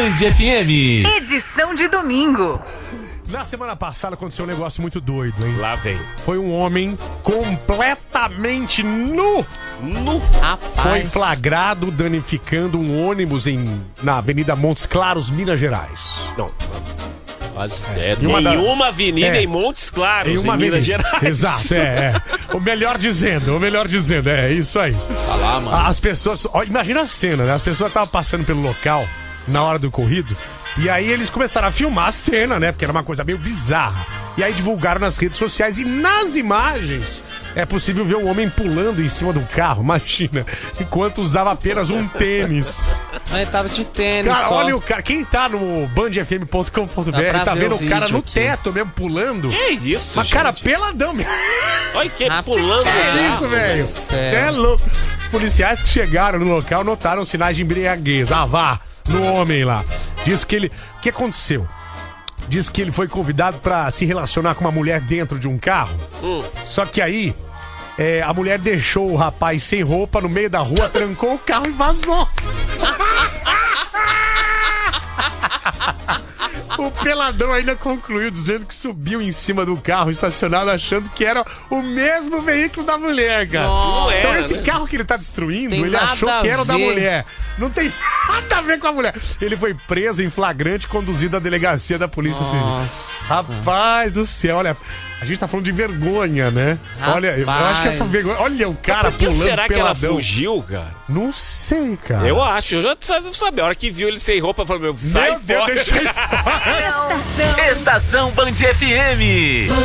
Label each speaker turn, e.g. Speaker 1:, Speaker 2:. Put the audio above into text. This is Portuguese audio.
Speaker 1: Band FM.
Speaker 2: Edição de domingo.
Speaker 3: Na semana passada aconteceu um negócio muito doido, hein?
Speaker 4: Lá vem.
Speaker 3: Foi um homem completamente nu.
Speaker 4: Rapaz.
Speaker 3: Foi flagrado danificando um ônibus na Avenida Montes Claros, Minas Gerais.
Speaker 4: Não. Mas
Speaker 3: Nenhuma
Speaker 4: avenida em Montes Claros, em Minas Gerais.
Speaker 3: Exato, O melhor dizendo, é isso aí.
Speaker 1: Tá lá, mano.
Speaker 3: As pessoas, imagina a cena, né? As pessoas estavam passando pelo local na hora do corrido, e aí eles começaram a filmar a cena, né? Porque era uma coisa meio bizarra. E aí divulgaram nas redes sociais, e nas imagens é possível ver um homem pulando em cima do carro, imagina, enquanto usava apenas um tênis.
Speaker 5: Ele tava de tênis.
Speaker 3: Cara,
Speaker 5: só.
Speaker 3: olha o cara, quem tá no bandfm.com.br tá vendo o cara no teto mesmo pulando.
Speaker 4: Que isso,
Speaker 3: Mas,
Speaker 4: gente?
Speaker 3: cara, peladão mesmo.
Speaker 4: Olha que pulando.
Speaker 3: Que isso, velho? Você é louco. Os policiais que chegaram no local notaram sinais de embriaguez. Vá, no homem lá. Diz que ele... O que aconteceu? Diz que ele foi convidado pra se relacionar com uma mulher dentro de um carro. Só que aí, a mulher deixou o rapaz sem roupa no meio da rua, trancou o carro e vazou. O peladão ainda concluiu dizendo que subiu em cima do carro estacionado achando que era o mesmo veículo da mulher, cara.
Speaker 4: Não
Speaker 3: Então
Speaker 4: era,
Speaker 3: esse
Speaker 4: né?
Speaker 3: carro que ele tá destruindo,
Speaker 5: Tem
Speaker 3: ele achou
Speaker 5: nada
Speaker 3: que
Speaker 5: a
Speaker 3: era o da
Speaker 5: ver.
Speaker 3: mulher. Não tem nada a ver com a mulher. Ele foi preso em flagrante e conduzido à delegacia da Polícia Civil. Rapaz do céu, olha, a gente tá falando de vergonha, né? Olha, eu acho que essa vergonha... Olha o cara
Speaker 4: Por que
Speaker 3: pulando
Speaker 4: será que ela
Speaker 3: peladão.
Speaker 4: fugiu, cara?
Speaker 3: Não sei, cara.
Speaker 4: Eu acho, eu já sabia. A hora que viu ele sem roupa, falou, sai
Speaker 3: Meu Deus,
Speaker 4: fora.
Speaker 3: deixa ele fora.
Speaker 2: Estação
Speaker 1: Estação Band FM.